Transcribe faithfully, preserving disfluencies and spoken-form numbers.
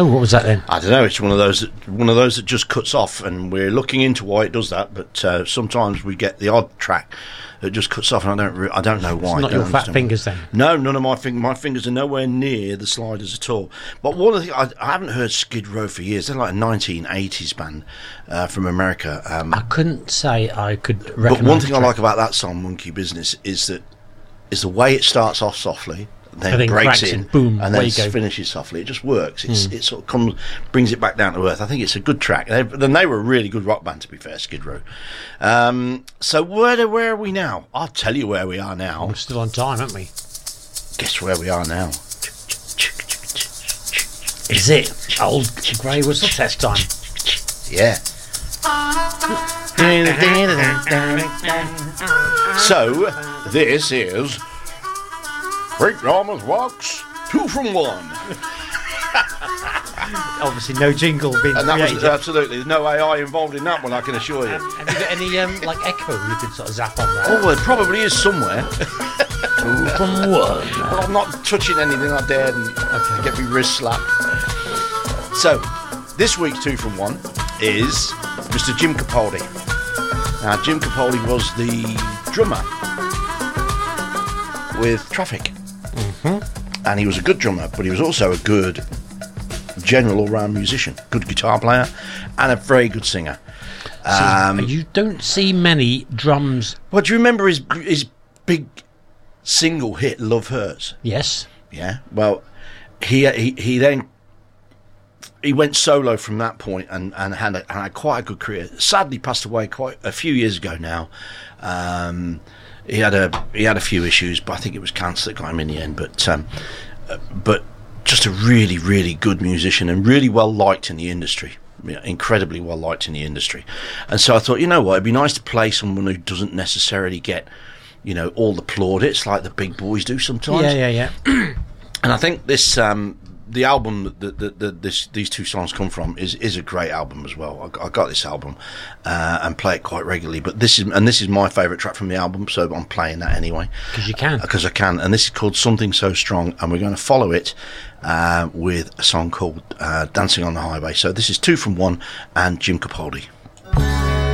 Oh, what was that then? I don't know. It's one of those that, one of those that just cuts off, and we're looking into why it does that. But uh, sometimes we get the odd track that just cuts off, and I don't re- I don't know why. It's not your fat fingers then? No, none of my fingers. My fingers are nowhere near the sliders at all. But one of the I, I haven't heard Skid Row for years. They're like a nineteen eighties band uh, from America. Um, I couldn't say I could recognise. but one thing the I track. like about that song, Monkey Business, is that is the way it starts off softly. Then, And then breaks cracks in, and boom, and away then you go. finishes softly. It just works. It's, It sort of comes, brings it back down to earth. I think it's a good track. They, then they were a really good rock band, to be fair, Skid Row. Um, so where do, where are we now? I'll tell you where we are now. We're still on time, aren't we? Guess where we are now? Is it old grey whistle test time? Yeah. So this is Great Yarmouth Rocks Two from One. Obviously, no jingle being And that created. was absolutely, there's no A I involved in that one, I can assure you. Have you got any um, like echo you could sort of zap on that? Oh, there probably is somewhere. Two from one. Well, I'm not touching anything I dared and okay. get me wrist slapped. So, this week's Two from One is Mister Jim Capaldi. Now, Jim Capaldi was the drummer with Traffic. Mm-hmm. And he was a good drummer, but he was also a good general all-round musician, good guitar player, and a very good singer. Um, See, you don't see many drums. Well, do you remember his his big single hit, Love Hurts? Yes. Yeah. Well, he he he then he went solo from that point and and had, a, had quite a good career. Sadly, passed away quite a few years ago now. Um, he had a he had a few issues, but I think it was cancer that got him in the end. But um, uh, but just a really really good musician and really well liked in the industry. You know, incredibly well liked in the industry. And so I thought, you know what, it'd be nice to play someone who doesn't necessarily get, you know, all the plaudits like the big boys do sometimes. Yeah, yeah, yeah. And I think this, um, the album that, that, that this, these two songs come from is is a great album as well. I, got- I got this album uh, and play it quite regularly. But this is and this is my favourite track from the album, so I'm playing that anyway. Because you can. Because I can. And this is called Something So Strong, and we're going to follow it uh, with a song called uh, Dancing on the Highway. So this is Two from One and Jim Capaldi.